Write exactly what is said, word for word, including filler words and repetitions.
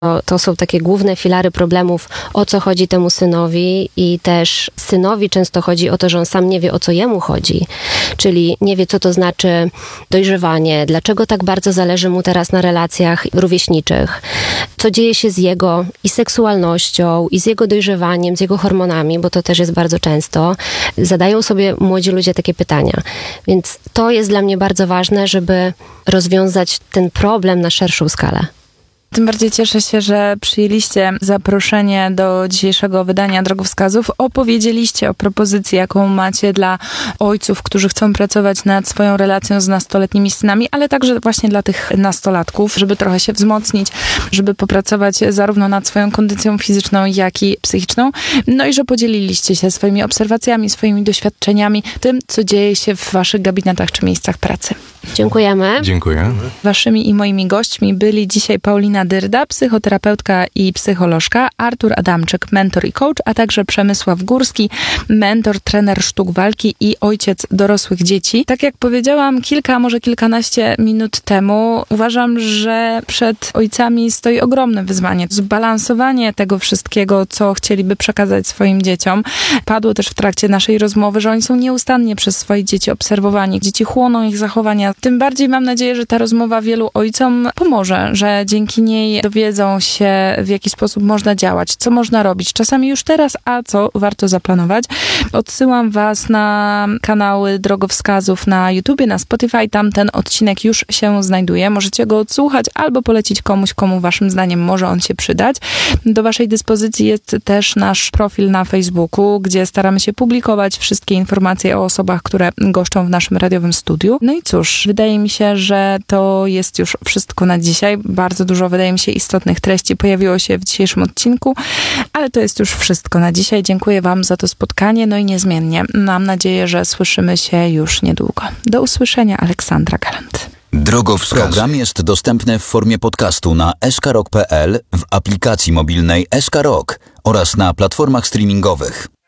To, to są takie główne filary problemów, o co chodzi temu synowi i też synowi często chodzi o to, że on sam nie wie, o co jemu chodzi. Czyli nie wie, co to znaczy dojrzewanie, dlaczego tak bardzo zależy mu teraz na relacjach rówieśniczych, co dzieje się z jego i seksualnością, i z jego dojrzewaniem, z jego hormonami, bo to też jest bardzo często. Zadają sobie młodzi ludzie takie pytania. Więc to jest dla mnie bardzo ważne, żeby rozwiązać ten problem na szerszą skalę. Tym bardziej cieszę się, że przyjęliście zaproszenie do dzisiejszego wydania Drogowskazów. Opowiedzieliście o propozycji, jaką macie dla ojców, którzy chcą pracować nad swoją relacją z nastoletnimi synami, ale także właśnie dla tych nastolatków, żeby trochę się wzmocnić, żeby popracować zarówno nad swoją kondycją fizyczną, jak i psychiczną. No i że podzieliliście się swoimi obserwacjami, swoimi doświadczeniami, tym, co dzieje się w waszych gabinetach czy miejscach pracy. Dziękujemy. Dziękuję. Waszymi i moimi gośćmi byli dzisiaj Paulina Dyrda, psychoterapeutka i psycholożka, Artur Adamczyk, mentor i coach, a także Przemysław Górski, mentor, trener sztuk walki i ojciec dorosłych dzieci. Tak jak powiedziałam kilka, może kilkanaście minut temu, uważam, że przed ojcami stoi ogromne wyzwanie. Zbalansowanie tego wszystkiego, co chcieliby przekazać swoim dzieciom. Padło też w trakcie naszej rozmowy, że oni są nieustannie przez swoje dzieci obserwowani. Dzieci chłoną ich zachowania. Tym bardziej mam nadzieję, że ta rozmowa wielu ojcom pomoże, że dzięki niej dowiedzą się, w jaki sposób można działać, co można robić. Czasami już teraz, a co warto zaplanować. Odsyłam was na kanały Drogowskazów na YouTubie, na Spotify. Tam ten odcinek już się znajduje. Możecie go odsłuchać albo polecić komuś, komu waszym zdaniem może on się przydać. Do waszej dyspozycji jest też nasz profil na Facebooku, gdzie staramy się publikować wszystkie informacje o osobach, które goszczą w naszym radiowym studiu. No i cóż, wydaje mi się, że to jest już wszystko na dzisiaj. Bardzo dużo, wydaje mi się, istotnych treści pojawiło się w dzisiejszym odcinku, ale to jest już wszystko na dzisiaj. Dziękuję wam za to spotkanie, no i niezmiennie mam nadzieję, że słyszymy się już niedługo. Do usłyszenia, Aleksandra Galant. Drogowskaz. Program jest dostępny w formie podcastu na s k rock kropka p l, w aplikacji mobilnej S K Rock oraz na platformach streamingowych.